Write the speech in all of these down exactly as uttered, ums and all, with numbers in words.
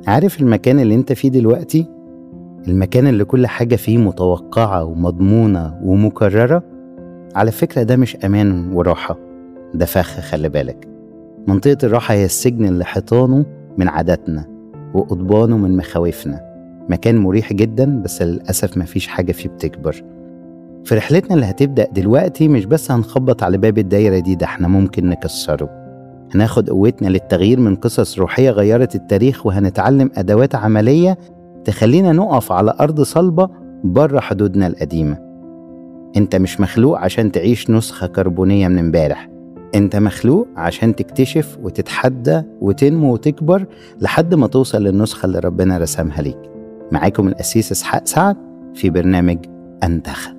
عارف المكان اللي انت فيه دلوقتي؟ المكان اللي كل حاجة فيه متوقعة ومضمونة ومكررة. على فكرة ده مش أمان وراحة، ده فخ. خلي بالك، منطقة الراحة هي السجن اللي حيطانه من عاداتنا وقضبانه من مخاوفنا. مكان مريح جدا بس للأسف مفيش حاجة فيه بتكبر. في رحلتنا اللي هتبدأ دلوقتي مش بس هنخبط على باب الدايرة دي، ده احنا ممكن نكسره. هناخد قوتنا للتغيير من قصص روحية غيرت التاريخ، وهنتعلم أدوات عملية تخلينا نقف على أرض صلبة بره حدودنا القديمة. انت مش مخلوق عشان تعيش نسخة كربونية من امبارح، انت مخلوق عشان تكتشف وتتحدى وتنمو وتكبر لحد ما توصل للنسخة اللي ربنا رسمها ليك. معاكم القسيس إسحاق سعد في برنامج أنتخب.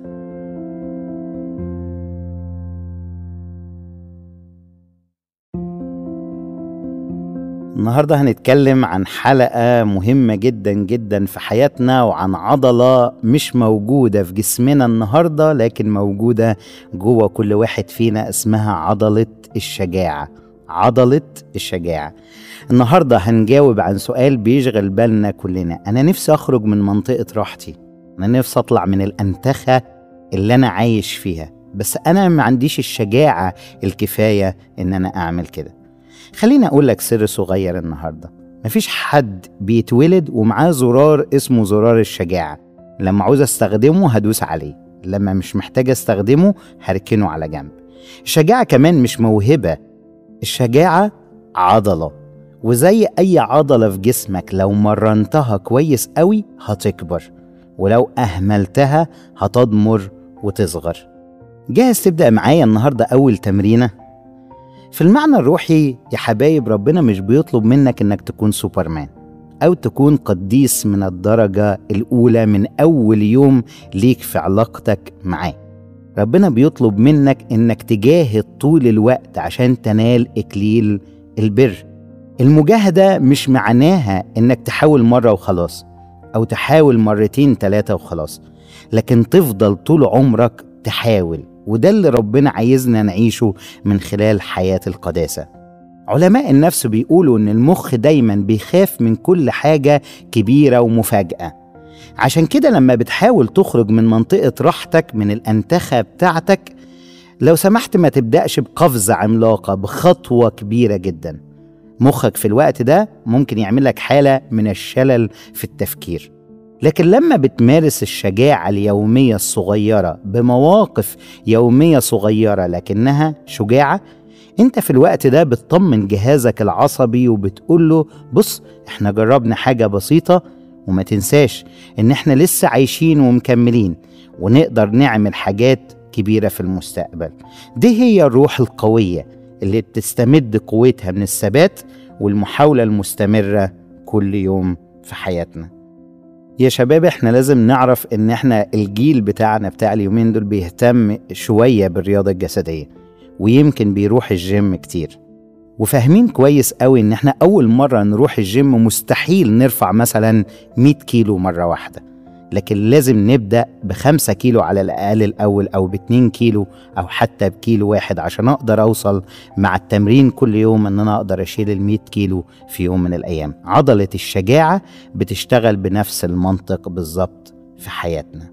النهاردة هنتكلم عن حلقة مهمة جدا جدا في حياتنا، وعن عضلة مش موجودة في جسمنا النهاردة لكن موجودة جوه كل واحد فينا، اسمها عضلة الشجاعة. عضلة الشجاعة. النهاردة هنجاوب عن سؤال بيشغل بالنا كلنا. أنا نفسي أخرج من منطقة راحتي، أنا نفسي أطلع من الأنتخة اللي أنا عايش فيها، بس أنا ما عنديش الشجاعة الكفاية إن أنا أعمل كده. خليني أقول لك سر صغير النهاردة. مفيش حد بيتولد ومعاه زرار اسمه زرار الشجاعة. لما عاوز استخدمه هدوس عليه، لما مش محتاج استخدمه هركنه على جنب. الشجاعة كمان مش موهبة، الشجاعة عضلة، وزي أي عضلة في جسمك لو مرنتها كويس قوي هتكبر، ولو أهملتها هتضمر وتصغر. جاهز تبدأ معايا النهاردة أول تمرينة؟ في المعنى الروحي يا حبايب، ربنا مش بيطلب منك انك تكون سوبرمان او تكون قديس من الدرجة الاولى من اول يوم ليك في علاقتك معاه. ربنا بيطلب منك انك تجاهد طول الوقت عشان تنال اكليل البر. المجاهدة مش معناها انك تحاول مرة وخلاص، او تحاول مرتين ثلاثة وخلاص، لكن تفضل طول عمرك تحاول. وده اللي ربنا عايزنا نعيشه من خلال حياة القداسة. علماء النفس بيقولوا إن المخ دايما بيخاف من كل حاجة كبيرة ومفاجأة. عشان كده لما بتحاول تخرج من منطقة راحتك، من الأنتخة بتاعتك، لو سمحت ما تبدأش بقفزة عملاقة، بخطوة كبيرة جدا. مخك في الوقت ده ممكن يعمل لك حالة من الشلل في التفكير. لكن لما بتمارس الشجاعة اليومية الصغيرة بمواقف يومية صغيرة لكنها شجاعة، انت في الوقت ده بتطمن جهازك العصبي وبتقول له بص احنا جربنا حاجة بسيطة، وما تنساش ان احنا لسه عايشين ومكملين ونقدر نعمل حاجات كبيرة في المستقبل. دي هي الروح القوية اللي بتستمد قوتها من الثبات والمحاولة المستمرة كل يوم في حياتنا. يا شباب، احنا لازم نعرف ان احنا الجيل بتاعنا بتاع اليومين دول بيهتم شوية بالرياضة الجسدية، ويمكن بيروح الجيم كتير، وفاهمين كويس قوي ان احنا اول مرة نروح الجيم مستحيل نرفع مثلا مية كيلو مرة واحدة، لكن لازم نبدأ بخمسة كيلو على الأقل الأول، أو باتنين كيلو، أو حتى بكيلو واحد، عشان أقدر أوصل مع التمرين كل يوم أن أنا أقدر أشيل المية كيلو في يوم من الأيام. عضلة الشجاعة بتشتغل بنفس المنطق بالظبط في حياتنا.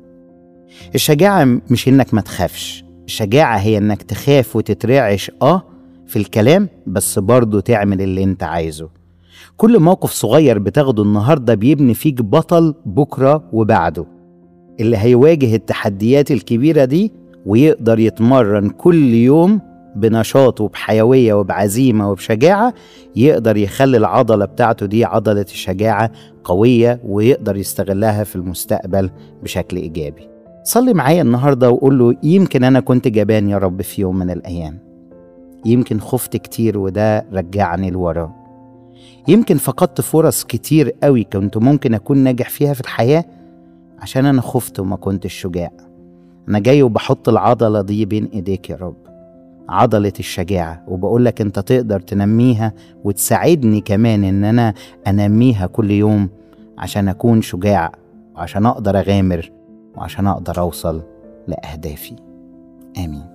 الشجاعة مش إنك ما تخافش، الشجاعة هي إنك تخاف وتترعش آه في الكلام، بس برضو تعمل اللي أنت عايزه. كل موقف صغير بتاخده النهاردة بيبني فيك بطل بكرة وبعده، اللي هيواجه التحديات الكبيرة دي ويقدر يتمرن كل يوم بنشاط وبحيوية وبعزيمة وبشجاعة، يقدر يخلي العضلة بتاعته دي عضلة الشجاعة قوية، ويقدر يستغلها في المستقبل بشكل إيجابي. صلي معايا النهاردة وقول له يمكن أنا كنت جبان يا رب في يوم من الأيام، يمكن خفت كتير وده رجعني لورا، يمكن فقدت فرص كتير قوي كنت ممكن أكون ناجح فيها في الحياة عشان أنا خفت وما كنتش شجاع. أنا جاي وبحط العضلة دي بين إيديك يا رب، عضلة الشجاعة، وبقولك أنت تقدر تنميها وتساعدني كمان إن أنا أنميها كل يوم عشان أكون شجاع، وعشان أقدر أغامر، وعشان أقدر أوصل لأهدافي. آمين.